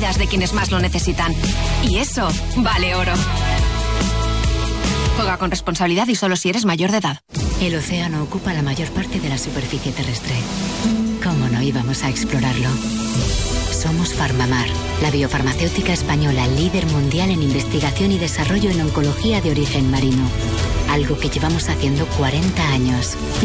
vidas de quienes más lo necesitan. Y eso vale oro. Juega con responsabilidad y solo si eres mayor de edad. El océano ocupa la mayor parte de la superficie terrestre. ¿Cómo no íbamos a explorarlo? Somos Farmamar, la biofarmacéutica española líder mundial en investigación y desarrollo en oncología de origen marino. Algo que llevamos haciendo 40 años.